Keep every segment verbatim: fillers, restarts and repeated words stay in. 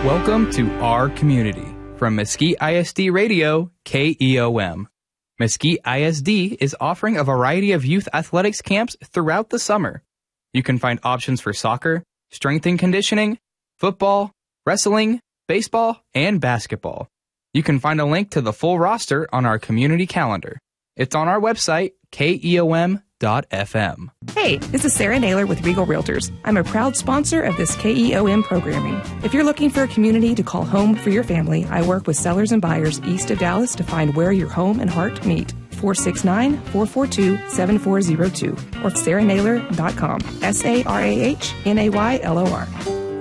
Welcome to Our Community from Mesquite I S D Radio, K E O M. Mesquite I S D is offering a variety of youth athletics camps throughout the summer. You can find options for soccer, strength and conditioning, football, wrestling, baseball, and basketball. You can find a link to the full roster on our community calendar. It's on our website, K E O M dot F M. Hey, this is Sarah Naylor with Regal Realtors. I'm a proud sponsor of this K E O M programming. If you're looking for a community to call home for your family, I work with sellers and buyers east of Dallas to find where your home and heart meet. four six nine, four four two, seven four zero two or sarah naylor dot com. S A R A H N A Y L O R.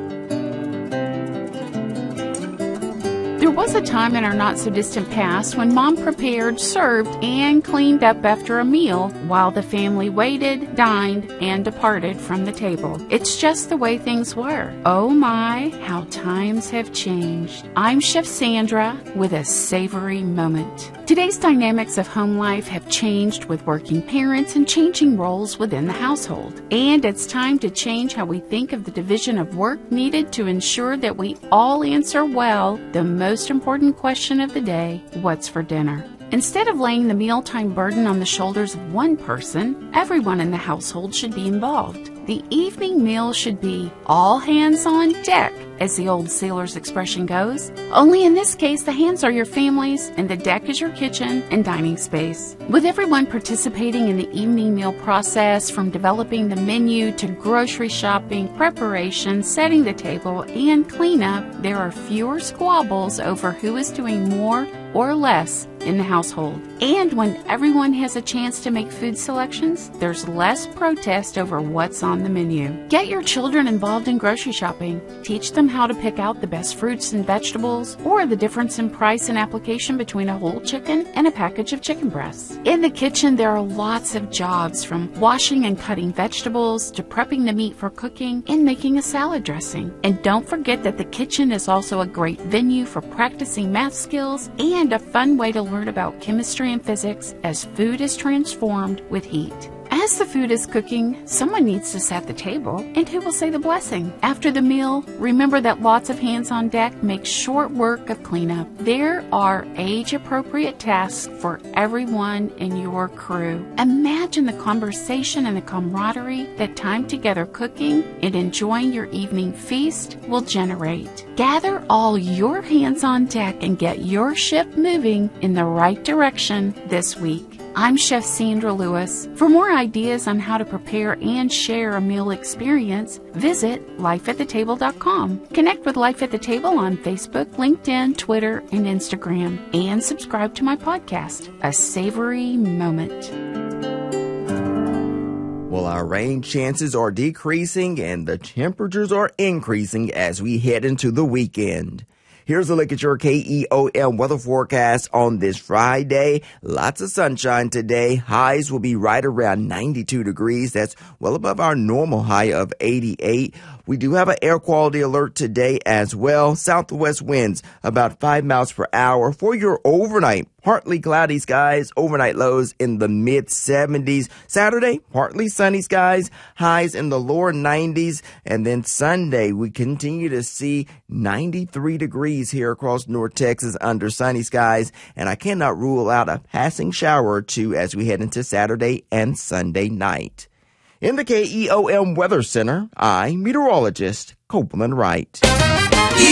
There was a time in our not-so-distant past when Mom prepared, served, and cleaned up after a meal while the family waited, dined, and departed from the table. It's just the way things were. Oh my, how times have changed. I'm Chef Sandra with a savory moment. Today's dynamics of home life have changed with working parents and changing roles within the household. And it's time to change how we think of the division of work needed to ensure that we all answer well the most important question of the day: what's for dinner? Instead of laying the mealtime burden on the shoulders of one person, everyone in the household should be involved. The evening meal should be all hands on deck, as the old sailor's expression goes. Only in this case, the hands are your family's and the deck is your kitchen and dining space. With everyone participating in the evening meal process, from developing the menu to grocery shopping, preparation, setting the table, and cleanup, there are fewer squabbles over who is doing more or less in the household. And when everyone has a chance to make food selections, there's less protest over what's on the menu. Get your children involved in grocery shopping. Teach them how to pick out the best fruits and vegetables, or the difference in price and application between a whole chicken and a package of chicken breasts. In the kitchen, there are lots of jobs, from washing and cutting vegetables to prepping the meat for cooking and making a salad dressing. And don't forget that the kitchen is also a great venue for practicing math skills and a fun way to learn about chemistry and physics as food is transformed with heat. As the food is cooking, someone needs to set the table, and who will say the blessing? After the meal, remember that lots of hands on deck make short work of cleanup. There are age-appropriate tasks for everyone in your crew. Imagine the conversation and the camaraderie that time together cooking and enjoying your evening feast will generate. Gather all your hands on deck and get your ship moving in the right direction this week. I'm Chef Sandra Lewis. For more ideas on how to prepare and share a meal experience, visit life at the table dot com. Connect with Life at the Table on Facebook, LinkedIn, Twitter, and Instagram. And subscribe to my podcast, A Savory Moment. Well, our rain chances are decreasing and the temperatures are increasing as we head into the weekend. Here's a look at your K E O M weather forecast on this Friday. Lots of sunshine today. Highs will be right around ninety-two degrees. That's well above our normal high of eighty-eight. We do have an air quality alert today as well. Southwest winds about five miles per hour for your overnight. Partly cloudy skies, overnight lows in the mid seventies. Saturday, partly sunny skies, highs in the lower nineties. And then Sunday, we continue to see ninety-three degrees here across North Texas under sunny skies. And I cannot rule out a passing shower or two as we head into Saturday and Sunday night. In the K E O M Weather Center, I'm meteorologist Copeland Wright.